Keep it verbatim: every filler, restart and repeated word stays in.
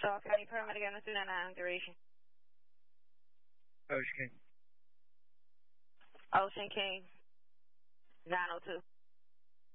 Charles County Paramedic on the two nine nine duration. Ocean King. Ocean King, nine oh two.